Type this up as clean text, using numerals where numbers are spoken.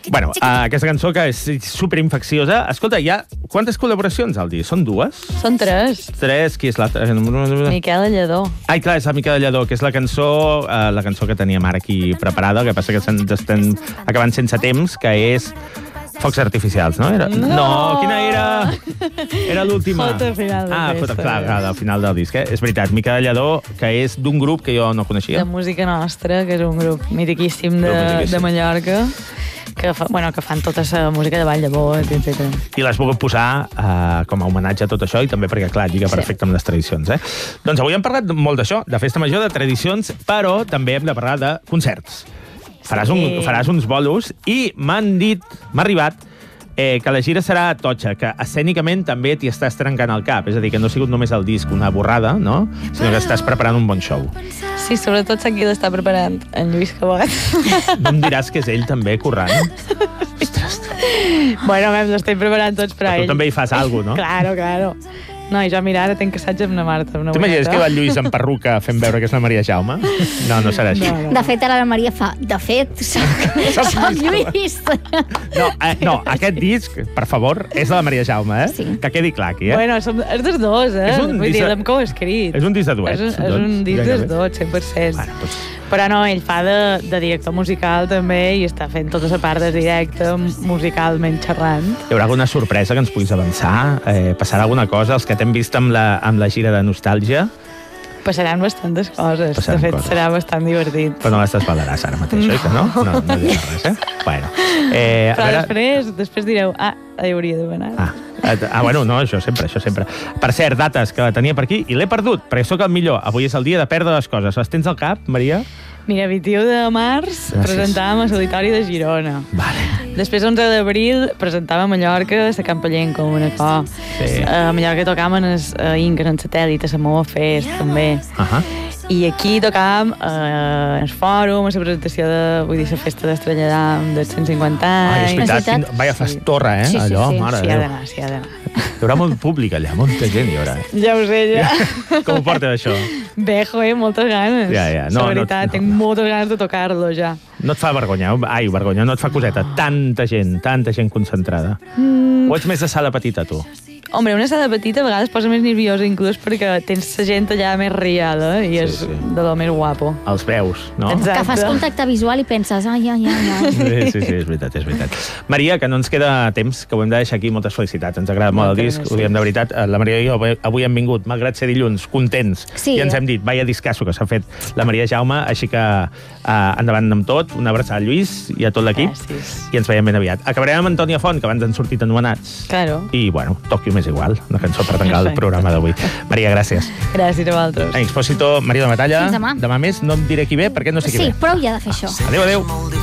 Bueno, aquesta cançó que és superinfecciosa. Escolta, hi ha quantes col·laboracions al disc? Són 2? Són 3. 3, qui és l'altra? Miquel Lledó. Ai, clar, és la Miquel Lledó, que és la cançó que teníem ara aquí preparada, el que passa que estem acabant sense temps, que és Focs artificials, no? No, quina era? Era l'última. Foto final de festa. Clar, al final del disc. És veritat, Miquel Lledó, que és d'un grup que jo no coneixia. De música nostra, que és un grup mitiquíssim de Mallorca, que fan tota la música de Vall de Bot, etc. I l'has volgut posar com a homenatge a tot això, i també perquè, clar, lliga perfecte amb les tradicions. Doncs avui hem parlat molt d'això, de festa major, de tradicions, però també hem de parlar de concerts. Faràs uns bolos i m'ha arribat que la gira serà totxa, que escènicament també t'hi estàs trencant el cap. És a dir, que no ha sigut només el disc una borrada, no? Sinó que estàs preparant un bon show. Sí, sobretot sap qui l'està preparant, en Lluís Cabot. No em diràs que és ell també currant? Ostres. Bueno, l'estem preparant tots per a ell. Tu també hi fas alguna cosa, no? Claro. No, i jo, mira, ara tenc assaig amb la Marta. T'imagines que va el Lluís amb perruca fent veure que és la Maria Jaume? No serà així. No. De fet, ara la Maria fa... De fet, soc Lluís. No, aquest disc, per favor, és de la Maria Jaume, Sí. Que quedi clar aquí, Bueno, és dels dos, Vull dir, l'hem coescrit. És un disc de duets. És un disc dels dos, 100%. Bueno, Però no, ell fa de director musical també i està fent tota la part de directe musicalment xerrant. Hi haurà alguna sorpresa que ens puguis avançar? Passarà alguna cosa? Els que t'hem vist amb la gira de Nostàlgia? Passaran bastantes coses. De fet, serà bastant divertit. Però no les desvelaràs ara mateix, oi que no? No diràs res, Bueno. Però després direu, hi hauria de venir. Bueno, no, això sempre. Per cert, dates que la tenia per aquí i l'he perdut, perquè sóc el millor. Avui és el dia de perdre les coses. Les tens al cap, Maria? Mira, 21 de març presentàvem a l'Auditori de Girona. Vale. Després, 11 d'abril, presentàvem a Mallorca a la Campallenca, un acord. Sí. A Mallorca tocàvem a Inca, en Satèl·lit, a la Mova Fest, també. I aquí tocàvem al fòrum, a la presentació de la festa d'Estrella d'Am dels 150 anys. És veritat. Vaja, fas torre, allò, mare de Déu. S'hi ha d'anar. Hi haurà molt públic allà, molta gent hi haurà. Ja ho sé, ja. Com ho portes, això? Bé, moltes ganes. Ja. La veritat, tinc moltes ganes de tocar-lo, ja. No et fa vergonya? Vergonya, no et fa coseta. Tanta gent concentrada. O ets més de sala petita, tu? Home, una sala petita a vegades posa més nerviosa, inclús perquè tens la gent allà més riada i és de lo més guapo. Els veus, no? Exacte. Que fas contacte visual i penses, ja. Sí, és veritat. Maria, que no ens queda temps, que ho hem de deixar aquí. Moltes felicitats, ens agrada molt el disc, ho diem de veritat. La Maria i jo avui hem vingut, malgrat ser dilluns, contents, i ens hem dit, vaya discasso que s'ha fet la Maria Jaume, així que endavant amb tot, una abraçada a Lluís i a tot l'equip, i ens veiem ben aviat. Acabarem amb Antònia Font, que abans han sortit anomenats. Claro. I, bueno, Tòquio m'és igual, una cançó per tancar el programa d'avui. Maria, gràcies. Gràcies a vosaltres. Expósito, Maria de Matalla. Fins demà. Demà més, no em diré qui ve, perquè no sé qui ve. Sí, però ja ha de fer això. Adéu.